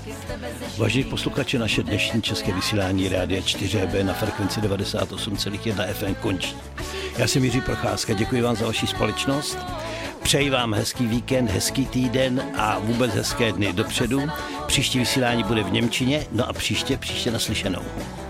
Vážení posluchači, naše dnešní české vysílání Rádia 4B na frekvenci 98,1 FM končí. Já jsem Jiří Procházka, děkuji vám za vaši společnost. Přeji vám hezký víkend, hezký týden a vůbec hezké dny dopředu. Příští vysílání bude v němčině, no a příště naslyšenou.